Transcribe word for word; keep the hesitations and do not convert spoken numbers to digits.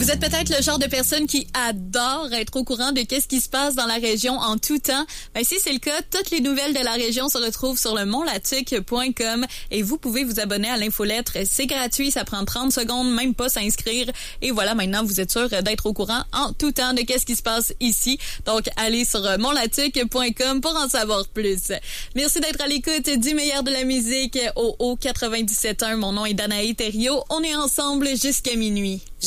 Vous êtes peut-être le genre de personne qui adore être au courant de qu'est-ce qui se passe dans la région en tout temps. Ben, si c'est le cas, toutes les nouvelles de la région se retrouvent sur le mont latic point com et vous pouvez vous abonner à l'infolettre. C'est gratuit, ça prend trente secondes, même pas s'inscrire. Et voilà, maintenant, vous êtes sûr d'être au courant en tout temps de qu'est-ce qui se passe ici. Donc, allez sur mont latic point com pour en savoir plus. Merci d'être à l'écoute du meilleur de la musique au haut quatre-vingt-dix-sept point un. Mon nom est Danae Thériault. On est ensemble jusqu'à minuit.